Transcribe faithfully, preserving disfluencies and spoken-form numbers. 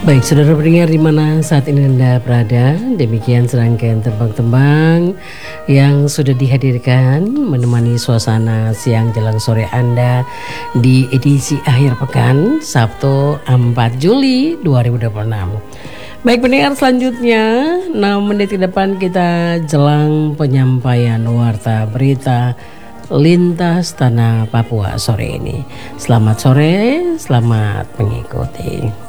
Baik, saudara pendengar di mana saat ini Anda berada, demikian serangkaian tembang-tembang yang sudah dihadirkan menemani suasana siang jelang sore Anda di edisi akhir pekan Sabtu empat Juli dua ribu dua puluh enam. Baik pendengar, selanjutnya enam menit ke depan kita jelang penyampaian warta berita lintas tanah Papua sore ini. Selamat sore, selamat mengikuti.